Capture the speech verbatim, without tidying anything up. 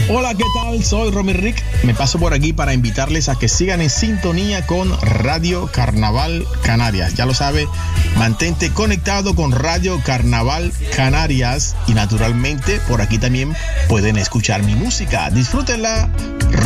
Hola, ¿qué tal? Soy Romy Rick. Me paso por aquí para invitarles a que sigan en sintonía con Radio Carnaval Canarias. Ya lo sabe, mantente conectado con Radio Carnaval Canarias y naturalmente por aquí también pueden escuchar mi música. Disfrútenla.